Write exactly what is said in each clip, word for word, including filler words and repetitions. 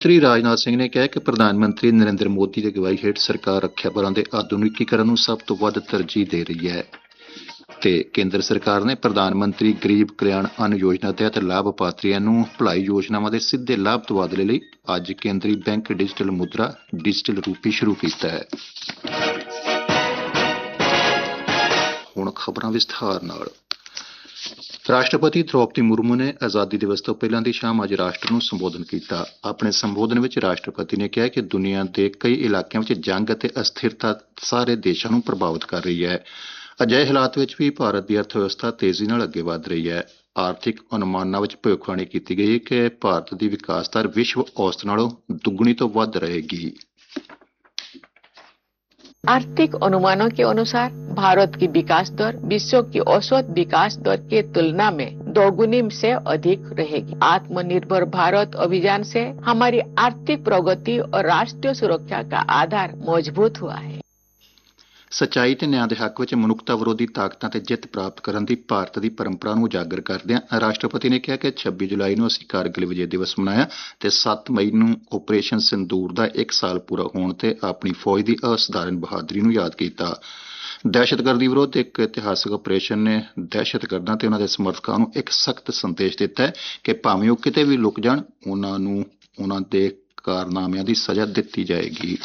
ਮੰਤਰੀ ਰਾਜਨਾਥ ਸਿੰਘ ਨੇ ਕਿਹਾ ਕਿ ਪ੍ਰਧਾਨ ਮੰਤਰੀ ਨਰਿੰਦਰ ਮੋਦੀ ਦੀ ਅਗਵਾਈ ਹੇਠ ਸਰਕਾਰ ਰੱਖਿਆ ਬਲਾਂ ਦੇ ਆਧੁਨਿਕੀਕਰਨ ਨੂੰ ਸਭ ਤੋਂ ਵੱਧ ਤਰਜੀਹ ਦੇ ਰਹੀ ਹੈ ਤੇ ਕੇਂਦਰ ਸਰਕਾਰ ਨੇ ਪ੍ਰਧਾਨ ਮੰਤਰੀ ਗਰੀਬ ਕਲਿਆਣ ਅੰਨ ਯੋਜਨਾ ਤਹਿਤ ਲਾਭਪਾਤਰੀਆਂ ਨੂੰ ਭਲਾਈ ਯੋਜਨਾਵਾਂ ਦੇ ਸਿੱਧੇ ਲਾਭ ਤਬਾਦਲੇ ਲਈ ਅੱਜ ਕੇਂਦਰੀ ਬੈਂਕ ਡਿਜੀਟਲ ਮੁਦਰਾ ਡਿਜੀਟਲ ਰੂਪੀ ਸ਼ੁਰੂ ਕੀਤਾ ਹੈ। ਹੁਣ ਖਬਰਾਂ ਵਿਸਥਾਰ ਨਾਲ। ਰਾਸ਼ਟਰਪਤੀ ਦ੍ਰੌਪਦੀ ਮੁਰਮੂ ਨੇ ਆਜ਼ਾਦੀ ਦਿਵਸ ਤੋਂ ਪਹਿਲਾਂ ਦੀ ਸ਼ਾਮ ਅੱਜ ਰਾਸ਼ਟਰ ਨੂੰ ਸੰਬੋਧਨ ਕੀਤਾ। ਆਪਣੇ ਸੰਬੋਧਨ ਵਿੱਚ ਰਾਸ਼ਟਰਪਤੀ ਨੇ ਕਿਹਾ ਕਿ ਦੁਨੀਆ ਦੇ ਕਈ ਇਲਾਕਿਆਂ ਵਿੱਚ ਜੰਗ ਅਤੇ ਅਸਥਿਰਤਾ ਸਾਰੇ ਦੇਸ਼ਾਂ ਨੂੰ ਪ੍ਰਭਾਵਿਤ ਕਰ ਰਹੀ ਹੈ। ਅਜਿਹੇ ਹਾਲਾਤ ਵਿੱਚ ਵੀ ਭਾਰਤ ਦੀ ਅਰਥ ਵਿਵਸਥਾ ਤੇਜ਼ੀ ਨਾਲ ਅੱਗੇ ਵਧ ਰਹੀ ਹੈ। ਆਰਥਿਕ ਅਨੁਮਾਨਾਂ ਵਿੱਚ ਭਵਿੱਖਬਾਣੀ ਕੀਤੀ ਗਈ ਕਿ ਭਾਰਤ ਦੀ ਵਿਕਾਸ ਦਰ ਵਿਸ਼ਵ ਔਸਤ ਨਾਲੋਂ ਦੁੱਗਣੀ ਤੋਂ ਵੱਧ ਰਹੇਗੀ। आर्थिक अनुमानों के अनुसार भारत की विकास दर विश्व की औसत विकास दर के तुलना में दोगुनी से अधिक रहेगी। आत्मनिर्भर भारत अभियान से हमारी आर्थिक प्रगति और राष्ट्रीय सुरक्षा का आधार मजबूत हुआ है। ਸੱਚਾਈ ਤੇ ਨਿਆਂ ਦੇ ਹੱਕ ਵਿੱਚ ਮਨੁੱਖਤਾ ਵਿਰੋਧੀ ਤਾਕਤਾਂ ਤੇ ਜਿੱਤ ਪ੍ਰਾਪਤ ਕਰਨ ਦੀ ਭਾਰਤ ਦੀ ਪਰੰਪਰਾ ਨੂੰ ਉਜਾਗਰ ਕਰਦਿਆਂ ਰਾਸ਼ਟਰਪਤੀ ਨੇ ਕਿਹਾ ਕਿ ਛੱਬੀ ਜੁਲਾਈ ਨੂੰ ਅਸੀਂ ਕਾਰਗਿਲ ਵਿਜੇ ਦਿਵਸ ਮਨਾਇਆ ਤੇ ਸੱਤ ਮਈ ਨੂੰ ਆਪਰੇਸ਼ਨ ਸਿੰਦੂਰ ਦਾ ਇੱਕ ਸਾਲ ਪੂਰਾ ਹੋਣ ਤੇ ਆਪਣੀ ਫੌਜ ਦੀ ਅਸਾਧਾਰਨ ਬਹਾਦਰੀ ਨੂੰ ਯਾਦ ਕੀਤਾ। ਦਹਿਸ਼ਤਗਰਦੀ ਵਿਰੁੱਧ ਇੱਕ ਇਤਿਹਾਸਕ ਆਪਰੇਸ਼ਨ ਨੇ ਦਹਿਸ਼ਤਗਰਦਾਂ ਤੇ ਉਹਨਾਂ ਦੇ ਸਮਰਥਕਾਂ ਨੂੰ ਇੱਕ ਸਖਤ ਸੰਦੇਸ਼ ਦਿੱਤਾ ਹੈ ਕਿ ਭਾਵੇਂ ਉਹ ਕਿਤੇ ਵੀ ਲੁਕ ਜਾਣ, ਉਹਨਾਂ ਨੂੰ ਉਹਨਾਂ ਦੇ ਕਾਰਨਾਮਿਆਂ ਦੀ ਸਜ਼ਾ ਦਿੱਤੀ ਜਾਏਗੀ।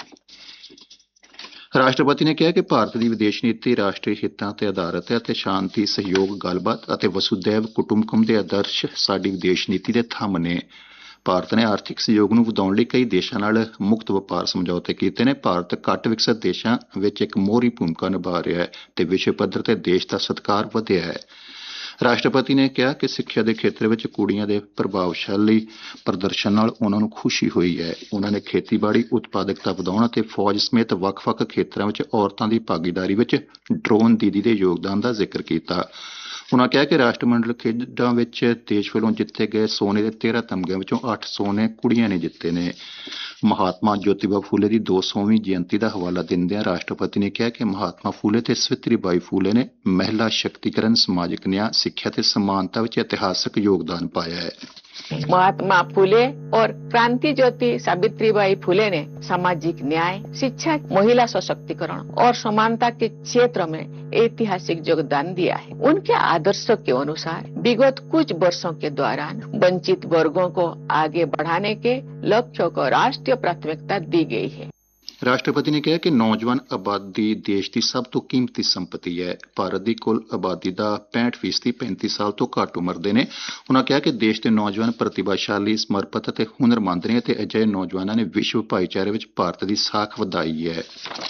ਰਾਸ਼ਟਰਪਤੀ ਨੇ ਕਿਹਾ ਕਿ ਭਾਰਤ ਦੀ ਵਿਦੇਸ਼ ਨੀਤੀ ਰਾਸ਼ਟਰੀ ਹਿੱਤਾਂ ਤੇ ਆਧਾਰਿਤ ਹੈ ਅਤੇ ਸ਼ਾਂਤੀ, ਸਹਿਯੋਗ, ਗੱਲਬਾਤ ਅਤੇ ਵਸੁਦੈਵ ਕੁਟੁੰਬਕਮ ਦੇ ਆਦਰਸ਼ ਸਾਡੀ ਵਿਦੇਸ਼ ਨੀਤੀ ਦੇ ਥੰਮ ਨੇ। ਭਾਰਤ ਨੇ ਆਰਥਿਕ ਸਹਿਯੋਗ ਨੂੰ ਵਧਾਉਣ ਲਈ ਕਈ ਦੇਸ਼ਾਂ ਨਾਲ ਮੁਕਤ ਵਪਾਰ ਸਮਝੌਤੇ ਕੀਤੇ ਨੇ। ਭਾਰਤ ਘੱਟ ਵਿਕਸਿਤ ਦੇਸ਼ਾਂ ਵਿੱਚ ਇੱਕ ਮੋਹਰੀ ਭੂਮਿਕਾ ਨਿਭਾ ਰਿਹਾ ਹੈ ਤੇ ਵਿਸ਼ਵ ਪੱਧਰ ਤੇ ਦੇਸ਼ ਦਾ ਸਤਿਕਾਰ ਵਧਿਆ ਹੈ। ਰਾਸ਼ਟਰਪਤੀ ਨੇ ਕਿਹਾ ਕਿ ਸਿੱਖਿਆ ਦੇ ਖੇਤਰ ਵਿੱਚ ਕੁੜੀਆਂ ਦੇ ਪ੍ਰਭਾਵਸ਼ਾਲੀ ਪ੍ਰਦਰਸ਼ਨ ਨਾਲ ਉਹਨਾਂ ਨੂੰ ਖੁਸ਼ੀ ਹੋਈ ਹੈ। ਉਹਨਾਂ ਨੇ ਖੇਤੀਬਾੜੀ ਉਤਪਾਦਕਤਾ ਵਧਾਉਣ ਅਤੇ ਫੌਜ ਸਮੇਤ ਵੱਖ-ਵੱਖ ਖੇਤਰਾਂ ਵਿੱਚ ਔਰਤਾਂ ਦੀ ਭਾਗੀਦਾਰੀ ਵਿੱਚ ਡਰੋਨ ਦੀਦੀ ਦੇ ਯੋਗਦਾਨ ਦਾ ਜ਼ਿਕਰ ਕੀਤਾ। ਉਹਨਾਂ ਕਿਹਾ ਕਿ ਰਾਸ਼ਟਰਮੰਡਲ ਖੇਡਾਂ ਵਿੱਚ ਦੇਸ਼ ਵੱਲੋਂ ਜਿੱਤੇ ਗਏ ਸੋਨੇ ਦੇ ਤੇਰਾਂ ਤਮਗਿਆਂ ਵਿੱਚੋਂ ਅੱਠ ਸੋਨੇ ਕੁੜੀਆਂ ਨੇ ਜਿੱਤੇ ਨੇ। ਮਹਾਤਮਾ ਜੋਤੀਬਾ ਫੂਲੇ ਦੀ ਦੋ ਸੌਵੀਂ ਜਯੰਤੀ ਦਾ ਹਵਾਲਾ ਦਿੰਦਿਆਂ ਰਾਸ਼ਟਰਪਤੀ ਨੇ ਕਿਹਾ ਕਿ ਮਹਾਤਮਾ ਫੂਲੇ ਤੇ ਸਵਿਤਰੀ ਬਾਈ ਫੂਲੇ ਨੇ ਮਹਿਲਾ ਸ਼ਕਤੀਕਰਨ, ਸਮਾਜਿਕ ਨਿਆਂ, ਸਿੱਖਿਆ ਤੇ ਸਮਾਨਤਾ ਵਿੱਚ ਇਤਿਹਾਸਕ ਯੋਗਦਾਨ ਪਾਇਆ ਹੈ। महात्मा फूले और क्रांति ज्योति सावित्रीबाई फूले ने सामाजिक न्याय, शिक्षा, महिला सशक्तिकरण और समानता के क्षेत्र में ऐतिहासिक योगदान दिया है। उनके आदर्शों के अनुसार विगत कुछ वर्षों के दौरान वंचित वर्गों को आगे बढ़ाने के लक्ष्यों को राष्ट्रीय प्राथमिकता दी गई है। ਰਾਸ਼ਟਰਪਤੀ ਨੇ ਕਿਹਾ ਕਿ ਨੌਜਵਾਨ ਆਬਾਦੀ ਦੇਸ਼ ਦੀ ਸਭ ਤੋਂ ਕੀਮਤੀ ਸੰਪਤੀ ਹੈ। ਭਾਰਤ ਦੀ ਕੁੱਲ ਆਬਾਦੀ ਦਾ ਪੈਂਹਠ ਫੀਸਦੀ ਪੈਂਤੀ ਸਾਲ ਤੋਂ ਘੱਟ ਉਮਰ ਦੇ ਨੇ। ਉਹਨਾਂ ਕਿਹਾ ਕਿ ਦੇਸ਼ ਦੇ ਨੌਜਵਾਨ ਪ੍ਰਤਿਭਾਸ਼ਾਲੀ, ਸਮਰਪਿਤ ਅਤੇ ਹੁਨਰਮੰਦ ਨੇ ਅਤੇ ਅਜਿਹੇ ਨੌਜਵਾਨਾਂ ਨੇ ਵਿਸ਼ਵ ਭਾਈਚਾਰੇ ਵਿੱਚ ਭਾਰਤ ਦੀ ਸਾਖ ਵਧਾਈ ਹੈ।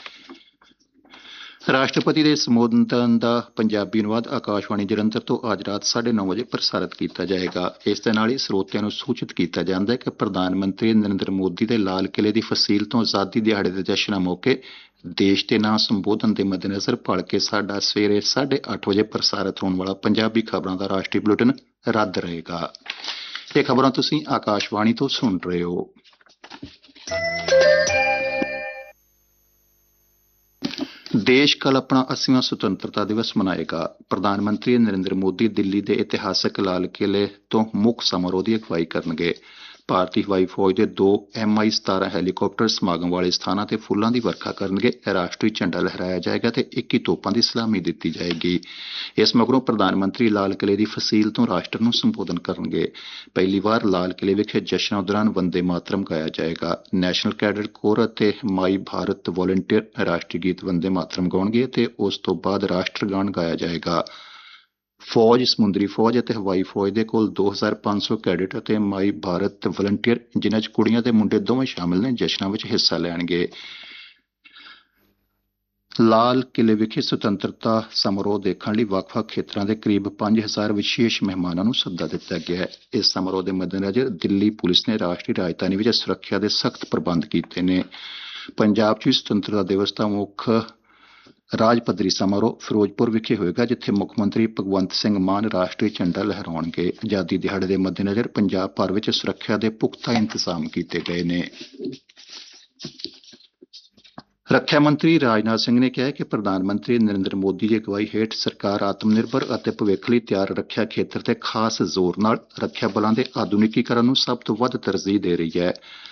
ਰਾਸ਼ਟਰਪਤੀ ਦੇ ਸੰਬੋਧਨ ਦਾ ਪੰਜਾਬੀ ਅਨੁਵਾਦ ਆਕਾਸ਼ਵਾਣੀ ਜਲੰਧਰ ਤੋਂ ਅੱਜ ਰਾਤ ਸਾਢੇ ਨੌ ਵਜੇ ਪ੍ਰਸਾਰਿਤ ਕੀਤਾ ਜਾਏਗਾ। ਇਸ ਦੇ ਨਾਲ ਹੀ ਸਰੋਤਿਆਂ ਨੂੰ ਸੂਚਿਤ ਕੀਤਾ ਜਾਂਦਾ ਹੈ ਕਿ ਪ੍ਰਧਾਨ ਮੰਤਰੀ ਨਰਿੰਦਰ ਮੋਦੀ ਦੇ ਲਾਲ ਕਿਲ੍ਹੇ ਦੀ ਫਸੀਲ ਤੋਂ ਆਜ਼ਾਦੀ ਦਿਹਾੜੇ ਦੇ ਜਸ਼ਨਾਂ ਮੌਕੇ ਦੇਸ਼ ਦੇ ਨਾਂ ਸੰਬੋਧਨ ਦੇ ਮੱਦੇਨਜ਼ਰ ਭਲਕੇ ਸਾਡਾ ਸਵੇਰੇ ਸਾਢੇ ਅੱਠ ਵਜੇ ਪ੍ਰਸਾਰਿਤ ਹੋਣ ਵਾਲਾ ਪੰਜਾਬੀ ਖਬਰਾਂ ਦਾ ਰਾਸ਼ਟਰੀ ਬੁਲੇਟਿਨ ਰੱਦ ਰਹੇਗਾ। ਇਹ ਖਬਰਾਂ ਤੁਸੀਂ ਆਕਾਸ਼ਵਾਣੀ ਤੋਂ ਸੁਣ ਰਹੇ ਹੋ। ਦੇਸ਼ ਕੱਲ੍ਹ ਆਪਣਾ ਅੱਸੀਵਾਂ ਸੁਤੰਤਰਤਾ ਦਿਵਸ ਮਨਾਏਗਾ। ਪ੍ਰਧਾਨ ਮੰਤਰੀ ਨਰਿੰਦਰ ਮੋਦੀ ਦਿੱਲੀ ਦੇ ਇਤਿਹਾਸਕ ਲਾਲ ਕਿਲ੍ਹੇ ਤੋਂ ਮੁੱਖ ਸਮਾਰੋਹ ਦੀ ਅਗਵਾਈ ਕਰਨਗੇ। ਭਾਰਤੀ ਹਵਾਈ ਫੌਜ ਦੇ ਦੋ ਐਮ ਆਈ ਸਤਾਰਾਂ ਹੈਲੀਕਾਪਟਰ ਸਮਾਗਮ ਵਾਲੇ ਸਥਾਨਾਂ ਤੇ ਫੁੱਲਾਂ ਦੀ ਵਰਖਾ ਕਰਨਗੇ। ਰਾਸ਼ਟਰੀ ਝੰਡਾ ਲਹਿਰਾਇਆ ਜਾਏਗਾ ਤੇ ਇੱਕੀ ਤੋਪਾਂ ਦੀ ਸਲਾਮੀ ਦਿੱਤੀ ਜਾਏਗੀ। ਇਸ ਮਗਰੋਂ ਪ੍ਰਧਾਨ ਮੰਤਰੀ ਲਾਲ ਕਿਲ੍ਹੇ ਦੀ ਫਸੀਲ ਤੋਂ ਰਾਸ਼ਟਰ ਨੂੰ ਸੰਬੋਧਨ ਕਰਨਗੇ। ਪਹਿਲੀ ਵਾਰ ਲਾਲ ਕਿਲ੍ਹੇ ਵਿਖੇ ਜਸ਼ਨਾਂ ਦੌਰਾਨ ਵੰਦੇ ਮਾਤਰਮ ਗਾਇਆ ਜਾਏਗਾ। ਨੈਸ਼ਨਲ ਕੈਡਟ ਕੋਰ ਅਤੇ ਮਾਈ ਭਾਰਤ ਵਾਲੰਟੀਅਰ ਰਾਸ਼ਟਰੀ ਗੀਤ ਵੰਦੇ ਮਾਤਰਮ ਗਾਉਣਗੇ ਤੇ ਉਸ ਤੋਂ ਬਾਅਦ ਰਾਸ਼ਟਰ ਗਾਨ ਗਾਇਆ ਜਾਏਗਾ। ਫੌਜ, ਸਮੁੰਦਰੀ ਫੌਜ ਅਤੇ ਹਵਾਈ ਫੌਜ ਦੇ ਕੋਲ ਦੋ ਹਜ਼ਾਰ ਪੰਜ ਸੌ ਕੈਡਟ ਅਤੇ ਮਾਈ ਭਾਰਤ ਵਾਲੰਟੀਅਰ, ਜਿਨ੍ਹਾਂ 'ਚ ਕੁੜੀਆਂ ਤੇ ਮੁੰਡੇ ਦੋਵੇਂ ਸ਼ਾਮਿਲ ਨੇ, ਜਸ਼ਨਾਂ ਵਿੱਚ ਹਿੱਸਾ ਲੈਣਗੇ। ਲਾਲ ਕਿਲ੍ਹੇ ਵਿਖੇ ਸੁਤੰਤਰਤਾ ਸਮਾਰੋਹ ਦੇਖਣ ਲਈ ਵੱਖ-ਵੱਖ ਖੇਤਰਾਂ ਦੇ ਕਰੀਬ ਪੰਜ ਹਜ਼ਾਰ ਵਿਸ਼ੇਸ਼ ਮਹਿਮਾਨਾਂ ਨੂੰ ਸੱਦਾ ਦਿੱਤਾ ਗਿਆ ਹੈ। ਇਸ ਸਮਾਰੋਹ ਦੇ ਮੱਦੇਨਜ਼ਰ ਦਿੱਲੀ ਪੁਲਿਸ ਨੇ ਰਾਸ਼ਟਰੀ ਰਾਜਧਾਨੀ ਵਿੱਚ ਸੁਰੱਖਿਆ ਦੇ ਸਖਤ ਪ੍ਰਬੰਧ ਕੀਤੇ ਨੇ। ਪੰਜਾਬ 'ਚ ਵੀ ਸੁਤੰਤਰਤਾ ਦਿਵਸ ਦਾ ਮੁੱਖ ਰਾਜ ਪੱਧਰੀ ਸਮਾਰੋਹ ਫਿਰੋਜ਼ਪੁਰ ਵਿਖੇ ਹੋਏਗਾ, ਜਿੱਥੇ ਮੁੱਖ ਮੰਤਰੀ ਭਗਵੰਤ ਸਿੰਘ ਮਾਨ ਰਾਸ਼ਟਰੀ ਝੰਡਾ ਲਹਿਰਾਉਣਗੇ। ਆਜ਼ਾਦੀ ਦਿਹਾੜੇ ਦੇ ਮੱਦੇਨਜ਼ਰ ਪੰਜਾਬ ਭਰ ਵਿੱਚ ਸੁਰੱਖਿਆ ਦੇ ਪੁਖਤਾ ਇੰਤਜ਼ਾਮ ਕੀਤੇ ਗਏ ਨੇ। ਰੱਖਿਆ ਮੰਤਰੀ ਰਾਜਨਾਥ ਸਿੰਘ ਨੇ ਕਿਹਾ ਕਿ ਪ੍ਰਧਾਨ ਮੰਤਰੀ ਨਰਿੰਦਰ ਮੋਦੀ ਦੀ ਅਗਵਾਈ ਹੇਠ ਸਰਕਾਰ ਆਤਮ ਨਿਰਭਰ ਅਤੇ ਭਵਿੱਖ ਲਈ ਤਿਆਰ ਰੱਖਿਆ ਖੇਤਰ ਤੇ ਖਾਸ ਜ਼ੋਰ ਨਾਲ ਰੱਖਿਆ ਬਲਾਂ ਦੇ ਆਧੁਨਿਕੀਕਰਨ ਨੂੰ ਸਭ ਤੋਂ ਵੱਧ ਤਰਜੀਹ ਦੇ ਰਹੀ ਹੈ।